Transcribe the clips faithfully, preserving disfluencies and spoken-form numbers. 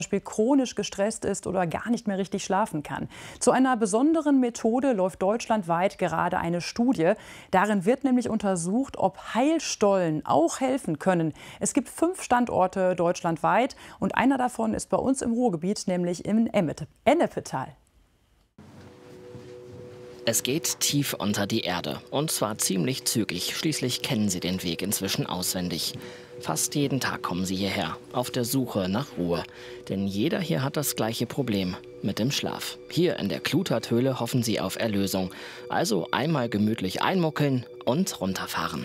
Beispiel chronisch gestresst ist oder gar nicht mehr richtig schlafen kann. Zu einer besonderen Methode läuft deutschlandweit gerade eine Studie. Darin wird nämlich untersucht, ob Heilstollen auch helfen können. Es gibt fünf Standorte deutschlandweit und einer davon ist bei uns im Ruhrgebiet, nämlich im Ennepetal. Es geht tief unter die Erde und zwar ziemlich zügig. Schließlich kennen sie den Weg inzwischen auswendig. Fast jeden Tag kommen sie hierher, auf der Suche nach Ruhe. Denn jeder hier hat das gleiche Problem mit dem Schlaf. Hier in der Kluterthöhle hoffen sie auf Erlösung. Also einmal gemütlich einmuckeln und runterfahren.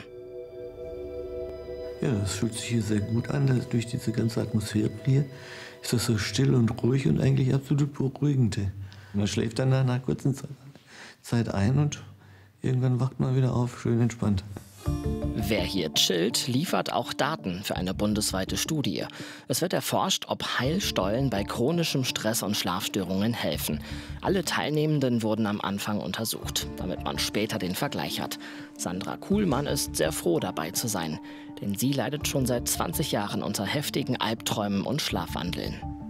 Ja, das fühlt sich hier sehr gut an. Das, durch diese ganze Atmosphäre hier ist das so still und ruhig und eigentlich absolut beruhigend. Man schläft dann nach einer kurzen Zeit. Zeit ein und irgendwann wacht man wieder auf, schön entspannt. Wer hier chillt, liefert auch Daten für eine bundesweite Studie. Es wird erforscht, ob Heilstollen bei chronischem Stress und Schlafstörungen helfen. Alle Teilnehmenden wurden am Anfang untersucht, damit man später den Vergleich hat. Sandra Kuhlmann ist sehr froh, dabei zu sein, denn sie leidet schon seit zwanzig Jahren unter heftigen Albträumen und Schlafwandeln.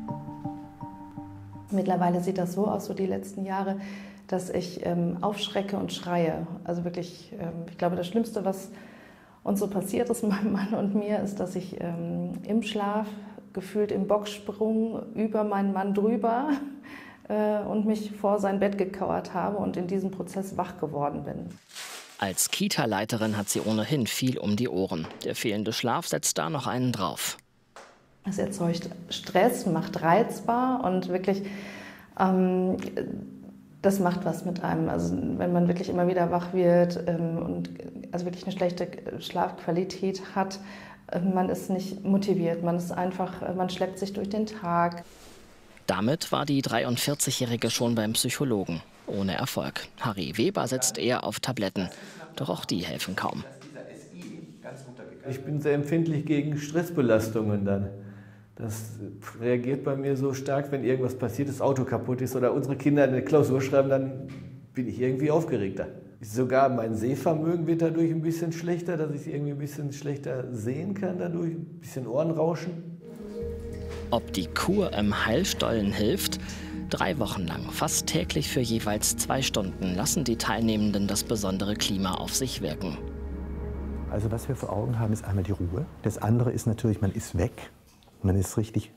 Mittlerweile sieht das so aus, so die letzten Jahre, dass ich ähm, aufschrecke und schreie. Also wirklich, ähm, ich glaube, das Schlimmste, was uns so passiert ist, meinem Mann und mir, ist, dass ich ähm, im Schlaf, gefühlt im Boxsprung, über meinen Mann drüber äh, und mich vor sein Bett gekauert habe und in diesem Prozess wach geworden bin. Als Kita-Leiterin hat sie ohnehin viel um die Ohren. Der fehlende Schlaf setzt da noch einen drauf. Es erzeugt Stress, macht reizbar und wirklich... Ähm, Das macht was mit einem, also wenn man wirklich immer wieder wach wird ähm, und also wirklich eine schlechte Schlafqualität hat, äh, man ist nicht motiviert, man ist einfach, äh, man schleppt sich durch den Tag. Damit war die dreiundvierzigjährige schon beim Psychologen, ohne Erfolg. Harry Weber setzt eher auf Tabletten, doch auch die helfen kaum. Ich bin sehr empfindlich gegen Stressbelastungen dann. Das reagiert bei mir so stark, wenn irgendwas passiert, das Auto kaputt ist oder unsere Kinder eine Klausur schreiben, dann bin ich irgendwie aufgeregter. Sogar mein Sehvermögen wird dadurch ein bisschen schlechter, dass ich irgendwie ein bisschen schlechter sehen kann dadurch, ein bisschen Ohrenrauschen. Ob die Kur im Heilstollen hilft? Drei Wochen lang, fast täglich für jeweils zwei Stunden, lassen die Teilnehmenden das besondere Klima auf sich wirken. Also was wir vor Augen haben, ist einmal die Ruhe. Das andere ist natürlich, man ist weg. Man ist richtig,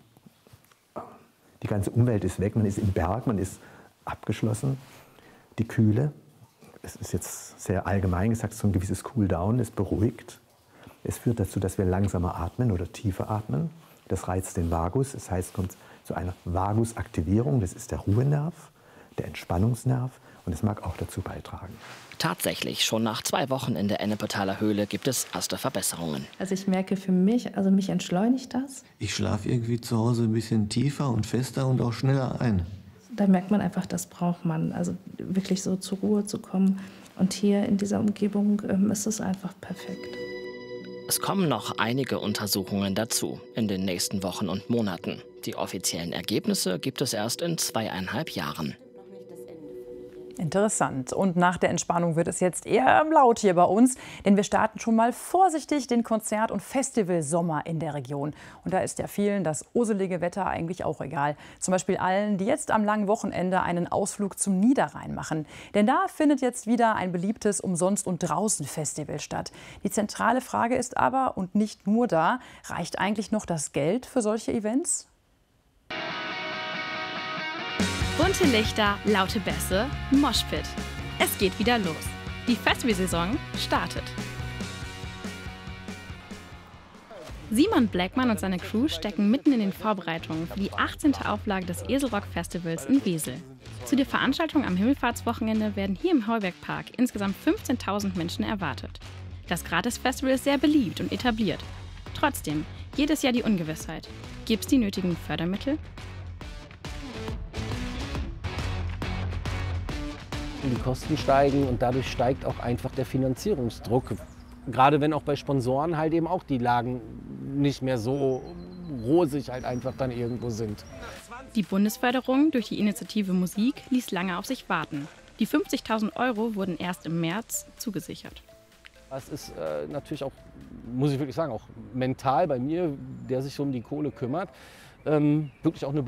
die ganze Umwelt ist weg, man ist im Berg, man ist abgeschlossen. Die Kühle, es ist jetzt sehr allgemein gesagt, so ein gewisses Cooldown, es beruhigt. Es führt dazu, dass wir langsamer atmen oder tiefer atmen. Das reizt den Vagus, das heißt, es kommt zu einer Vagusaktivierung, das ist der Ruhenerv, der Entspannungsnerv und es mag auch dazu beitragen. Tatsächlich, schon nach zwei Wochen in der Ennepetaler Höhle gibt es erste Verbesserungen. Also ich merke für mich, also mich entschleunigt das. Ich schlafe irgendwie zu Hause ein bisschen tiefer und fester und auch schneller ein. Da merkt man einfach, das braucht man, also wirklich so zur Ruhe zu kommen. Und hier in dieser Umgebung ähm, ist es einfach perfekt. Es kommen noch einige Untersuchungen dazu in den nächsten Wochen und Monaten. Die offiziellen Ergebnisse gibt es erst in zweieinhalb Jahren. Interessant. Und nach der Entspannung wird es jetzt eher laut hier bei uns, denn wir starten schon mal vorsichtig den Konzert- und Festivalsommer in der Region. Und da ist ja vielen das uselige Wetter eigentlich auch egal. Zum Beispiel allen, die jetzt am langen Wochenende einen Ausflug zum Niederrhein machen. Denn da findet jetzt wieder ein beliebtes Umsonst- und Draußen-Festival statt. Die zentrale Frage ist aber, und nicht nur da, reicht eigentlich noch das Geld für solche Events? Bunte Lichter, laute Bässe, Moshpit. Es geht wieder los. Die Festivalsaison startet. Simon Blackman und seine Crew stecken mitten in den Vorbereitungen für die achtzehnte Auflage des Eselrock-Festivals in Wesel. Zu der Veranstaltung am Himmelfahrtswochenende werden hier im Heubergpark insgesamt fünfzehntausend Menschen erwartet. Das Gratis-Festival ist sehr beliebt und etabliert. Trotzdem, jedes Jahr die Ungewissheit. Gibt es die nötigen Fördermittel? Die Kosten steigen und dadurch steigt auch einfach der Finanzierungsdruck. Gerade wenn auch bei Sponsoren halt eben auch die Lagen nicht mehr so rosig halt einfach dann irgendwo sind. Die Bundesförderung durch die Initiative Musik ließ lange auf sich warten. Die fünfzigtausend Euro wurden erst im März zugesichert. Das ist äh, natürlich auch, muss ich wirklich sagen, auch mental bei mir, der sich so um die Kohle kümmert, ähm, wirklich auch eine